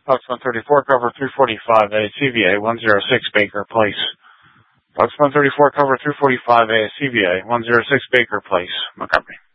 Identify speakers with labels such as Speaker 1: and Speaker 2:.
Speaker 1: Box 134, cover 345A, CVA 106 Baker Place. Box 134, cover 345A, CVA 106 Baker Place, Montgomery.